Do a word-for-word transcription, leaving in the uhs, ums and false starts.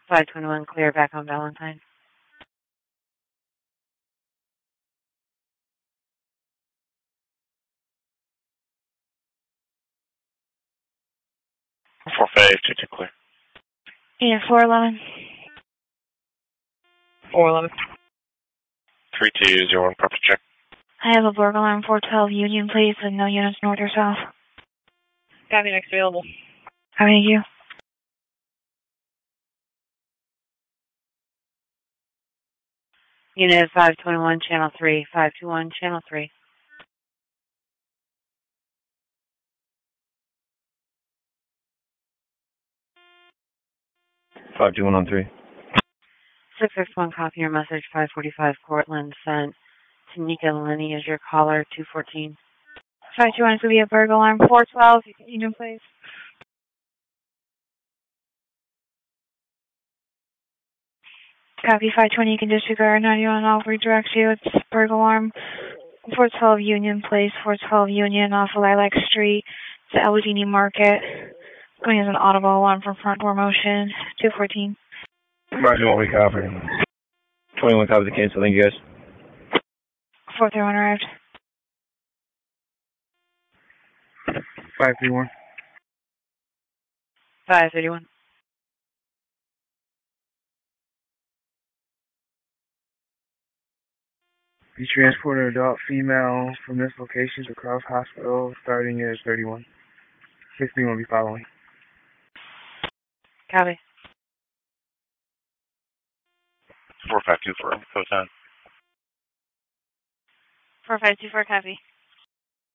five twenty-one, clear back on Valentine. four five two two, clear. Unit four eleven. four eleven. three two zero one, proper check. I have a burglar alarm four twelve Union, please, with no units north or south. Copy, next available. Thank you. Unit five twenty-one, channel three. five two one, channel three. five two one on three. six six one, copy your message. five forty-five, Cortland sent. Tanika Lenny is your caller, two fourteen. five two one is going to be a burglar alarm four twelve Union, please. Copy five twenty, you can disregard ninety-one, I'll redirect you. It's burglar alarm four twelve Union, please. four twelve Union off of Lilac Street. It's the Allegheny Market. Going as an audible alarm from front door motion, two fourteen. Roger, what we copy. twenty-one copy the cancel, thank you guys. four three one arrived. five three one. five thirty-one. Be transported adult female from this location to Cross Hospital starting at thirty-one. sixteen will be following. Copy. four five two four, code time. four five two four, copy.